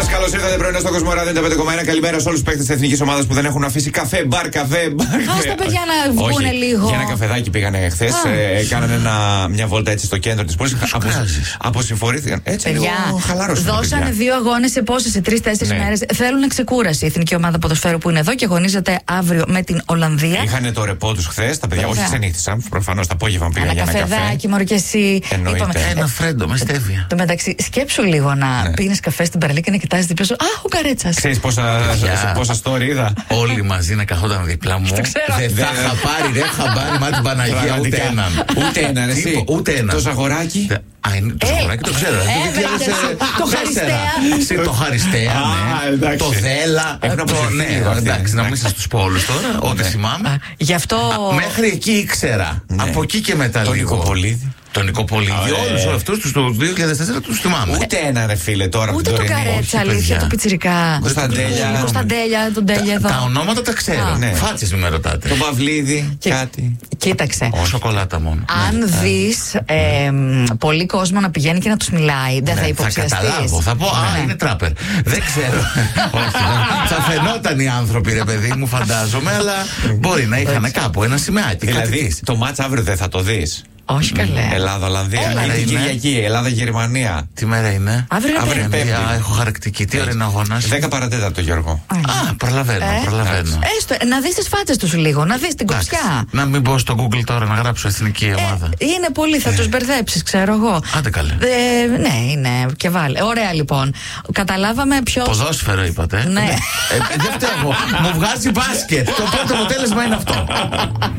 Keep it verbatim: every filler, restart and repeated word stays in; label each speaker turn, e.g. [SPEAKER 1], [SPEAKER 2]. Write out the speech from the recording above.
[SPEAKER 1] μας, καλώς ήρθατε πρωινό στο Κοσμοράδιο ενενήντα πέντε κόμμα ένα. Καλημέρα σε όλους τους παίκτες της εθνικής ομάδας που δεν έχουν αφήσει καφέ, μπαρ, καφέ, μπαρ.
[SPEAKER 2] Ας τα παιδιά να βγούνε λίγο.
[SPEAKER 1] Για ένα καφεδάκι πήγανε χθες. Ε, κάνανε ένα, μια βόλτα έτσι στο κέντρο της πόλης. Απο, αποσυμφορήθηκαν. Έτσι
[SPEAKER 2] παιδιά,
[SPEAKER 1] λίγο χαλάρωσαν.
[SPEAKER 2] δώσανε δύο αγώνες σε πόσες, σε τρεις-τέσσερις
[SPEAKER 1] ναι.
[SPEAKER 2] μέρες. Θέλουν ξεκούραση η εθνική ομάδα ποδοσφαίρου που είναι εδώ και αγωνίζεται αύριο με την Ολλανδία.
[SPEAKER 1] Είχαν το ρεπό τους χθες. Τα παιδιά όχι ξενύχτησαν. Προφανώς το απόγευμα πήγαν για ένα
[SPEAKER 2] καφεδάκι, μωρό και εσύ.
[SPEAKER 1] Εννοείται.
[SPEAKER 3] Ένα φρέντο με στέβια.
[SPEAKER 2] Το μεταξύ, σκέψου λίγο να ναι. πίνεις καφέ στην παραλία και να κοιτάζεις δίπλα σου. Α, ο Καρέτσας.
[SPEAKER 1] Ξέρεις πόσα, πόσα story είδα.
[SPEAKER 3] Όλοι μαζί να καθόταν δίπλα μου. Δεν θα είχα πάρει, δεν είχα πάρει μα την Παναγία ούτε έναν.
[SPEAKER 1] Ούτε έναν, εσύ.
[SPEAKER 3] Ούτε έναν.
[SPEAKER 1] Το Ζαγοράκι.
[SPEAKER 3] Α, το Ζαγοράκι το ξέρω.
[SPEAKER 2] Το Χαριστέα.
[SPEAKER 3] Το Χαριστέα, ναι. Το Δέλα. Ναι, εντάξει, να μην σας τους πω όλους τώρα. Ό,τι θυμάμαι.
[SPEAKER 2] Γι' αυτό.
[SPEAKER 3] Μέχρι εκεί ήξερα. Από εκεί και μετά λίγο.
[SPEAKER 1] Το Νικοπολίδη.
[SPEAKER 3] Τον Νικοπολίδη, όλους αυτούς τους το δύο χιλιάδες τέσσερα τους θυμάμαι.
[SPEAKER 1] Ούτε ένα ρε φίλε τώρα.
[SPEAKER 2] Ούτε το Καρέτσα, αλήθεια, το Πιτσιρικά.
[SPEAKER 1] Κωνσταντέλια.
[SPEAKER 2] Κωνσταντέλια, τον Τέλια εδώ.
[SPEAKER 3] Τα ονόματα τα ξέρω. Φάτσες μην με ρωτάτε.
[SPEAKER 1] Το Παυλίδη, κάτι.
[SPEAKER 2] Κοίταξε.
[SPEAKER 3] Σοκολάτα μόνο.
[SPEAKER 2] Αν δεις πολύ κόσμο να πηγαίνει και να τους μιλάει, δεν θα υποψιαστείς.
[SPEAKER 3] Θα καταλάβω, θα πω, α, είναι τράπερ. Δεν ξέρω. Θα φαινόταν οι άνθρωποι, ρε παιδί μου, φαντάζομαι, αλλά μπορεί να είχαν κάπου ένα σημαίακι.
[SPEAKER 1] Δηλαδή, το μάτς αύριο δεν θα το δεις.
[SPEAKER 2] Όχι καλέ.
[SPEAKER 1] Ελλάδα-Ολλανδία. Είναι την Κυριακή. Ελλάδα-Γερμανία.
[SPEAKER 3] Τι μέρα είναι?
[SPEAKER 2] Αύριο είναι
[SPEAKER 3] Πέμπτη. Έχω χαρακτική. Τι ώρα είναι αγώνα?
[SPEAKER 1] δέκα παρατέταρτο, Γιώργο.
[SPEAKER 3] Α, προλαβαίνω.
[SPEAKER 2] Ε,
[SPEAKER 3] προλαβαίνω.
[SPEAKER 2] Έστω, να δεις τις φάτσες τους λίγο, να δεις την κοψιά.
[SPEAKER 3] Να μην μπω στο Google τώρα να γράψω εθνική ομάδα.
[SPEAKER 2] Ε, είναι πολύ, θα ε. τους μπερδέψεις, ξέρω εγώ.
[SPEAKER 3] Άντε καλέ.
[SPEAKER 2] Ε, ναι, είναι. Και βάλε. Ωραία λοιπόν. Καταλάβαμε ποιο.
[SPEAKER 3] Ποδόσφαιρο είπατε.
[SPEAKER 2] Ναι.
[SPEAKER 3] ε, δεν φταίω. Μου βγάζει μπάσκετ. Το πρώτο αποτέλεσμα είναι αυτό.